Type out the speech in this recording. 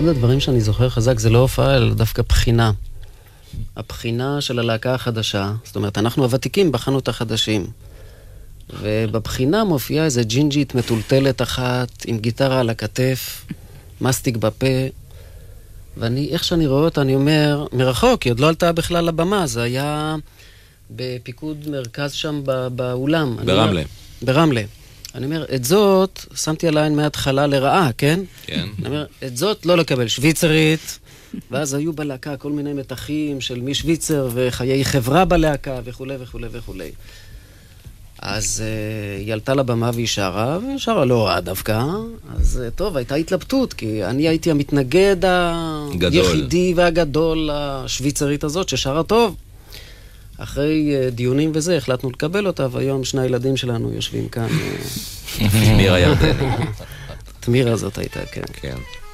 אחד הדברים שאני זוכר חזק זה לא הופעה, אלא דווקא בחינה. הבחינה של הלהקה החדשה, זאת אומרת, אנחנו הוותיקים בחנו את החדשים. ובבחינה מופיעה איזה ג'ינג'ית מטולטלת אחת, עם גיטרה על הכתף, מסטיק בפה, ואני, איך שאני רואה אותה, אני אומר, מרחוק, היא עוד לא עלתה בכלל לבמה, זה היה בפיקוד מרכז שם באולם. ברמלה. ברמלה. אני אומר, את זאת, שמתי על העין מההתחלה לרעה, כן? כן. אני אומר, את זאת לא לקבל, שוויצרית, ואז היו בלהקה כל מיני מתחים של מי שוויצר וחיי חברה בלהקה וכו' וכו' וכו'. אז היא עלתה לבמה והיא שרה, ושרה לא רע דווקא. אז טוב, הייתה התלבטות, כי אני הייתי המתנגד היחידי והגדול השוויצרית הזאת ששרה טוב. אחרי דיונים וזה, החלטנו לקבל אותה, והיום שני הילדים שלנו יושבים כאן. תמיר הירדני. תמיר הזאת הייתה, כן. כן.